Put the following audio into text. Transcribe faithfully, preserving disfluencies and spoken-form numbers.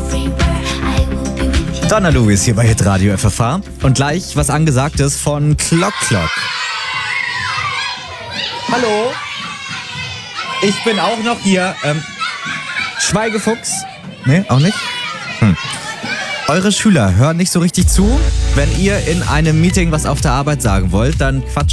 Donna Lewis hier bei Hitradio F F H. Und gleich was Angesagtes von Clock Clock. Hallo? Ich bin auch noch hier. Ähm, Schweigefuchs? Nee, auch nicht? Hm. Eure Schüler hören nicht so richtig zu. Wenn ihr in einem Meeting was auf der Arbeit sagen wollt, dann quatscht